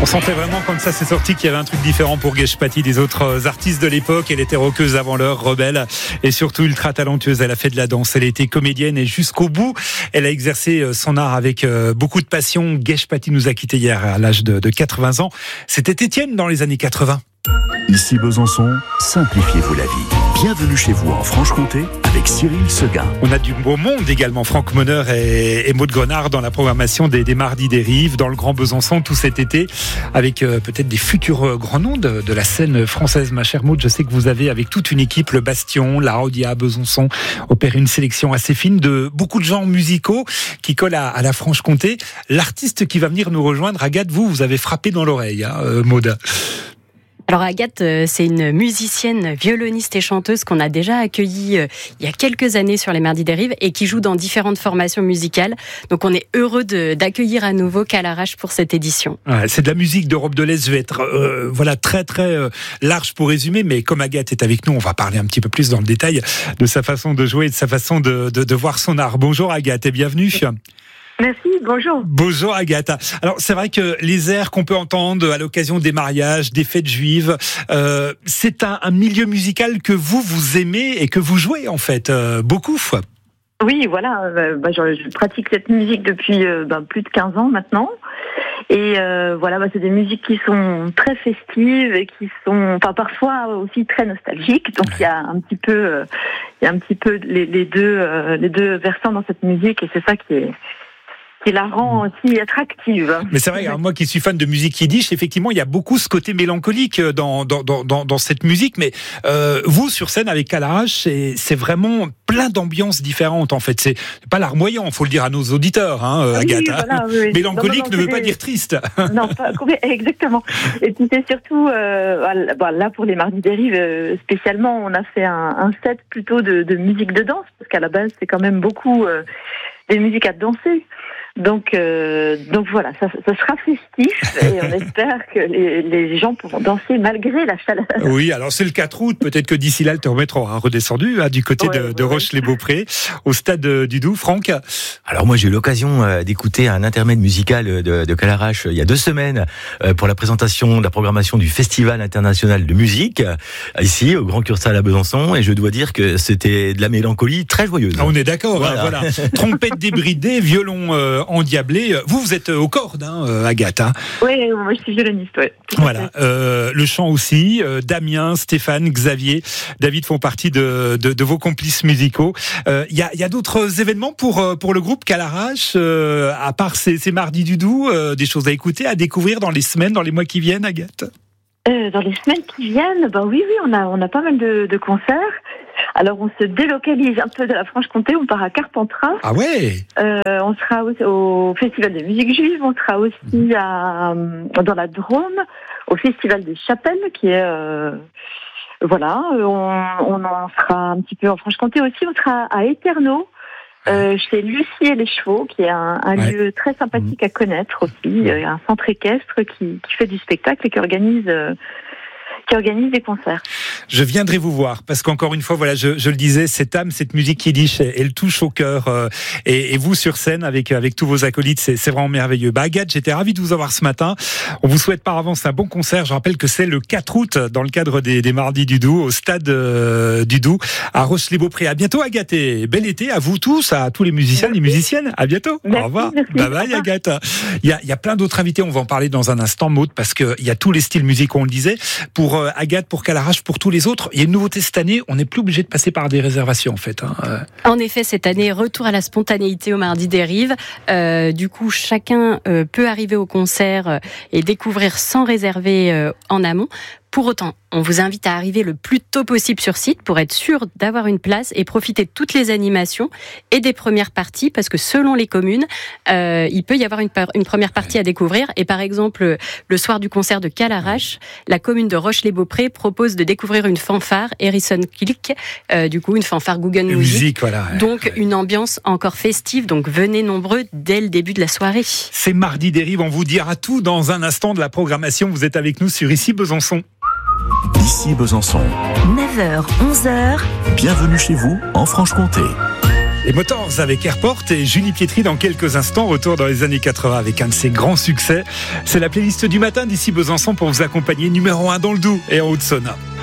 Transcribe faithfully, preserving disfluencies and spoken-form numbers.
On sentait vraiment quand ça s'est sorti qu'il y avait un truc différent pour Guèche Paty des autres artistes de l'époque. Elle était rockeuse avant l'heure, rebelle et surtout ultra talentueuse. Elle a fait de la danse, elle a été comédienne et jusqu'au bout, elle a exercé son art avec beaucoup de passion. Guèche Paty nous a quittés hier à l'âge de, de quatre-vingts ans. C'était Étienne dans les années quatre-vingts. Ici Besançon, simplifiez-vous la vie. Bienvenue chez vous en Franche-Comté avec Cyril Seguin. On a du beau monde également, Franck Monner et, et Maud Grenard dans la programmation des, des Mardis des Rives, dans le Grand Besançon tout cet été, avec euh, peut-être des futurs euh, grands noms de, de la scène française. Ma chère Maud, je sais que vous avez avec toute une équipe, le Bastion, la Rodia, Besançon, opéré une sélection assez fine de beaucoup de genres musicaux qui collent à, à la Franche-Comté. L'artiste qui va venir nous rejoindre, Agathe, vous, vous avez frappé dans l'oreille, hein, euh, Maud. Alors Agathe, c'est une musicienne, violoniste et chanteuse qu'on a déjà accueillie euh, il y a quelques années sur les Mardis des Rives et qui joue dans différentes formations musicales. Donc on est heureux de, d'accueillir à nouveau Calarache pour cette édition. Ouais, c'est de la musique d'Europe de l'Est. Je vais être euh, voilà très très euh, large pour résumer, mais comme Agathe est avec nous, on va parler un petit peu plus dans le détail de sa façon de jouer et de sa façon de, de, de voir son art. Bonjour Agathe et bienvenue. Merci, bonjour. Bonjour Agathe. Alors c'est vrai que les airs qu'on peut entendre à l'occasion des mariages, des fêtes juives, euh, c'est un, un milieu musical que vous, vous aimez et que vous jouez en fait, euh, beaucoup. Oui, voilà, euh, bah, je, je pratique cette musique depuis euh, bah, plus de quinze ans maintenant. Et euh, voilà, bah, c'est des musiques qui sont très festives et qui sont, enfin parfois aussi très nostalgiques. Donc il y a un petit peu, euh, il y a un petit peu les, les deux, euh, les deux versants dans cette musique et c'est ça qui est qui la rend aussi attractive. Mais c'est vrai, alors moi qui suis fan de musique yiddish, effectivement, il y a beaucoup ce côté mélancolique dans dans dans dans, dans cette musique. Mais euh, vous sur scène avec Calarache, c'est c'est vraiment plein d'ambiances différentes en fait. C'est pas larmoyant, faut le dire à nos auditeurs, hein, oui, Agathe. Voilà, oui, oui. Mélancolique non, non, non, ne veut des... pas dire triste. Non, pas, exactement. Et puis c'est surtout euh, bah, là pour les Mardis des Rives spécialement, on a fait un, un set plutôt de, de musique de danse parce qu'à la base c'est quand même beaucoup euh, des musiques à danser. Donc, euh, donc voilà, ça, ça sera festif et on espère que les, les gens pourront danser malgré la chaleur. Oui, alors c'est le quatre août, peut-être que d'ici là le thermomètre aura redescendu hein, du côté ouais, de, de ouais. Roche-les-Beaupré, au stade du Doubs. Franck. Alors moi j'ai eu l'occasion d'écouter un intermède musical de, de Calarache il y a deux semaines pour la présentation de la programmation du Festival international de musique ici au Grand Cursal à Besançon et je dois dire que c'était de la mélancolie très joyeuse. On est d'accord, voilà. Hein, voilà. Trompette débridée, violon euh, endiablé. Vous, vous êtes aux cordes, hein, Agathe. Hein. Oui, moi je suis violoniste, oui. Voilà, euh, le chant aussi. Euh, Damien, Stéphane, Xavier, David font partie de, de, de vos complices musicaux. Il euh, y a, y a d'autres événements pour pour le groupe Calarache, euh, à part ces, ces Mardis du Doubs, euh, des choses à écouter, à découvrir dans les semaines, dans les mois qui viennent, Agathe. Euh, dans les semaines qui viennent, bah oui, oui, on a on a pas mal de, de concerts. Alors on se délocalise un peu de la Franche-Comté, on part à Carpentras. Ah ouais. Euh, on sera au, au Festival de musique juive, on sera aussi à, dans la Drôme, au Festival des Chapelles, qui est euh, voilà, on, on en sera un petit peu en Franche-Comté aussi. On sera à Éternaux, euh, chez Lucie et les Chevaux, qui est un, un ouais. lieu très sympathique à connaître aussi, euh, un centre équestre qui, qui fait du spectacle et qui organise. Euh, qui organise des concerts. Je viendrai vous voir, parce qu'encore une fois, voilà, je, je le disais, cette âme, cette musique yiddish, elle touche au cœur, euh, et, et vous sur scène, avec, avec tous vos acolytes, c'est, c'est vraiment merveilleux. Bah, Agathe, j'étais ravi de vous avoir ce matin. On vous souhaite par avance un bon concert. Je rappelle que c'est le quatre août, dans le cadre des, des Mardis du Doubs, au stade euh, du Doubs, à Roche-les-Beaupré. À bientôt, Agathe, et bel été à vous tous, à tous les musiciens, merci. Les musiciennes. À bientôt. Merci, au revoir. Merci. Bye bye, Agathe. Il y a, il y a plein d'autres invités, on va en parler dans un instant, Maud, parce qu'il y a tous les styles musicaux, on le disait. Pour euh, Agathe, pour Calarache, pour tous les autres, il y a une nouveauté cette année, on n'est plus obligé de passer par des réservations en fait. Hein. En effet, cette année, retour à la spontanéité au Mardis des Rives. Euh, du coup, chacun euh, peut arriver au concert et découvrir sans réserver euh, en amont. Pour autant, on vous invite à arriver le plus tôt possible sur site pour être sûr d'avoir une place et profiter de toutes les animations et des premières parties, parce que selon les communes, euh, il peut y avoir une, une première partie à découvrir. Et par exemple, le soir du concert de Calarache, la commune de Roche-les-Beaupré propose de découvrir une fanfare Harrison Click, euh, du coup une fanfare Google Music, musique, voilà. Donc une ambiance encore festive. Donc venez nombreux dès le début de la soirée. C'est Mardis des Rives, on vous dira tout dans un instant de la programmation. Vous êtes avec nous sur Ici Besançon. Ici Besançon. neuf heures, onze heures. Bienvenue chez vous en Franche-Comté. Les Motors avec Airport et Julie Pietri dans quelques instants. Retour dans les années quatre-vingts avec un de ses grands succès. C'est la playlist du matin d'ici Besançon pour vous accompagner numéro un dans le Doubs et en Haute-Saône.